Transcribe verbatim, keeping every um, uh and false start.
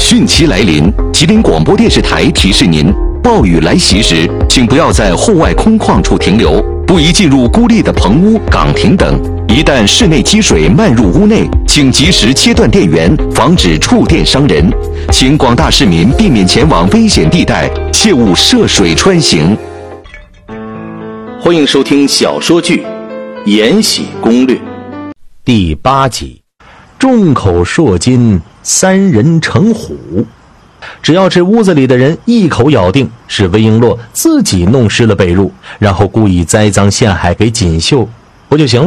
汛期来临，吉林广播电视台提示您：暴雨来袭时，请不要在户外空旷处停留，不宜进入孤立的棚屋、岗亭等。一旦室内积水漫入屋内，请及时切断电源，防止触电伤人。请广大市民避免前往危险地带，切勿涉水穿行。欢迎收听小说剧《延禧攻略》 第八集。众口铄金，三人成虎。只要这屋子里的人一口咬定是魏璎珞自己弄湿了被褥，然后故意栽赃陷害给锦绣，不就行了？